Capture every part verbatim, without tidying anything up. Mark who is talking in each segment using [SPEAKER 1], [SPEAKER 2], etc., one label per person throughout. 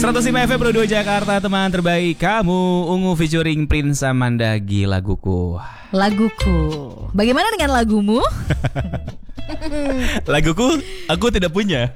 [SPEAKER 1] seratus lima F M Pro dua Jakarta, teman terbaik kamu. Ungu featuring Prince Amandagi, laguku.
[SPEAKER 2] Laguku. Bagaimana dengan lagumu?
[SPEAKER 1] Laguku, aku tidak punya.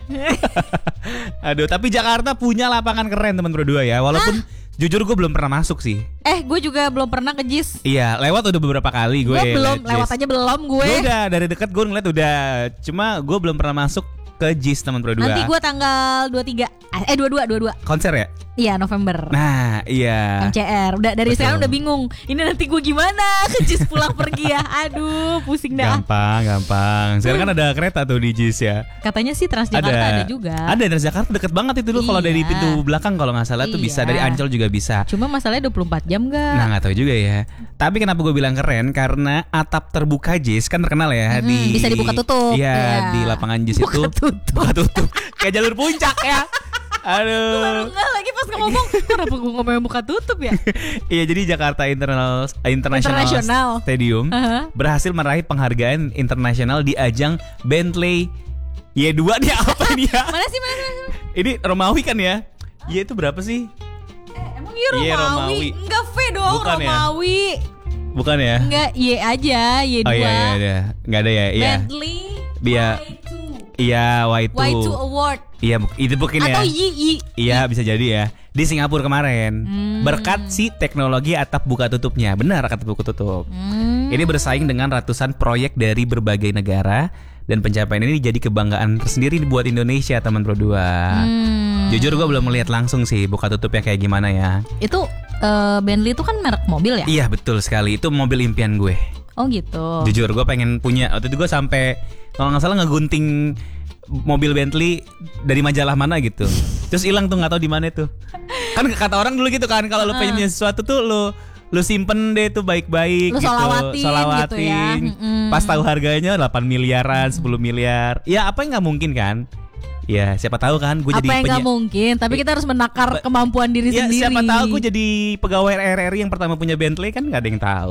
[SPEAKER 1] Aduh, tapi Jakarta punya lapangan keren teman Pro dua ya. Walaupun ah? jujur gue belum pernah masuk sih.
[SPEAKER 2] Eh, gue juga belum pernah ke Jis.
[SPEAKER 1] Iya, lewat udah beberapa kali gue.
[SPEAKER 2] Gue belum, lewat aja belum gue.
[SPEAKER 1] Gue udah dari dekat gue ngeliat udah. Cuma gue belum pernah masuk ke Jis teman Pro dua.
[SPEAKER 2] Nanti gue tanggal dua puluh tiga Eh dua puluh dua dua puluh dua
[SPEAKER 1] konser ya?
[SPEAKER 2] Iya, November.
[SPEAKER 1] Nah, iya.
[SPEAKER 2] M C R. Udah dari Betul. Sekarang udah bingung. Ini nanti gue gimana ke Jis pulang pergi ya. Aduh, pusing dah.
[SPEAKER 1] Gampang, gampang. Sekarang kan ada kereta tuh di Jis ya.
[SPEAKER 2] Katanya sih Transjakarta ada, ada juga.
[SPEAKER 1] Ada, Transjakarta deket banget itu dulu. Iya. Kalau dari pintu belakang kalau nggak salah iya. tuh bisa, dari Ancol juga bisa.
[SPEAKER 2] Cuma masalahnya dua puluh empat jam gak?
[SPEAKER 1] Nah, nggak tahu juga ya. Tapi kenapa gue bilang keren? Karena atap terbuka Jis kan terkenal ya.
[SPEAKER 2] Hmm,
[SPEAKER 1] di
[SPEAKER 2] bisa dibuka tutup.
[SPEAKER 1] Iya, ya. Di lapangan Jis
[SPEAKER 2] buka
[SPEAKER 1] itu
[SPEAKER 2] tutup.
[SPEAKER 1] buka tutup. Kayak jalur puncak ya. Aduh.
[SPEAKER 2] Gue baru nggak lagi pas ngomong. Kenapa gue ngomong buka tutup ya?
[SPEAKER 1] Iya, jadi Jakarta International International, International. Stadium uh-huh. berhasil meraih penghargaan internasional di ajang Bentley Y dua nih apa nih ya?
[SPEAKER 2] Mana sih mana, mana?
[SPEAKER 1] Ini Romawi kan ya? Y itu berapa sih?
[SPEAKER 2] Eh, emang Y Romawi?
[SPEAKER 1] Romawi.
[SPEAKER 2] Enggak V dong. Bukan Romawi
[SPEAKER 1] ya? Bukan ya?
[SPEAKER 2] Enggak, Y aja, Y dua.
[SPEAKER 1] Oh iya, iya, iya. Enggak ada ya? Iya.
[SPEAKER 2] Bentley
[SPEAKER 1] Dia
[SPEAKER 2] Y two.
[SPEAKER 1] Iya, Y two.
[SPEAKER 2] Y two Award.
[SPEAKER 1] Iya, itu mungkin ya.
[SPEAKER 2] Atau Y, Y.
[SPEAKER 1] Iya, bisa jadi ya. Di Singapura kemarin. Hmm. Berkat si teknologi atap buka tutupnya. Benar, atap buka tutup. Hmm. Ini bersaing dengan ratusan proyek dari berbagai negara. Dan pencapaian ini jadi kebanggaan tersendiri buat Indonesia, teman Pro dua. Hmm. Jujur gue belum melihat langsung sih buka tutupnya kayak gimana ya.
[SPEAKER 2] Itu uh, Bentley itu kan merek mobil ya?
[SPEAKER 1] Iya, betul sekali. Itu mobil impian gue.
[SPEAKER 2] Oh gitu.
[SPEAKER 1] Jujur gue pengen punya. Waktu itu gue sampai kalau nggak salah ngegunting mobil Bentley dari majalah mana gitu. Terus hilang tuh, nggak tahu di mana tuh. Kan kata orang dulu gitu kan, kalau uh. lu pengen punya sesuatu tuh lu lu simpen deh tuh baik-baik
[SPEAKER 2] lu
[SPEAKER 1] gitu.
[SPEAKER 2] Solawatin,
[SPEAKER 1] Solawatin
[SPEAKER 2] gitu ya. Mm-mm.
[SPEAKER 1] Pas tahu harganya delapan miliaran, sepuluh miliar. Ya apa yang nggak mungkin kan? Ya siapa tahu kan gue jadi
[SPEAKER 2] apa yang nggak penye- mungkin, tapi kita harus menakar ba- kemampuan diri ya, sendiri.
[SPEAKER 1] Siapa tahu gue jadi pegawai R R I yang pertama punya Bentley, kan nggak ada yang tahu.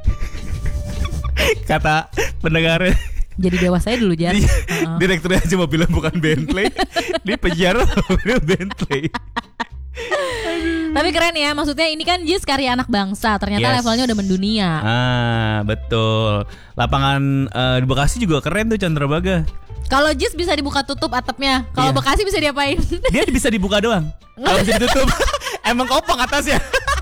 [SPEAKER 1] Kata pendengar.
[SPEAKER 2] Jadi dewasanya dulu Jar. uh-uh.
[SPEAKER 1] Direkturnya cuma bilang bukan Bentley. Dia penjara mobil Bentley.
[SPEAKER 2] Tapi keren ya, maksudnya ini kan Jis karya anak bangsa. Ternyata yes. levelnya udah mendunia.
[SPEAKER 1] Ah, betul. Lapangan uh, di Bekasi juga keren tuh, Candrabaga.
[SPEAKER 2] Kalau Jis bisa dibuka tutup atapnya. Kalau iya. Bekasi bisa diapain?
[SPEAKER 1] Dia bisa dibuka doang. Kalau bisa ditutup emang kopong atasnya.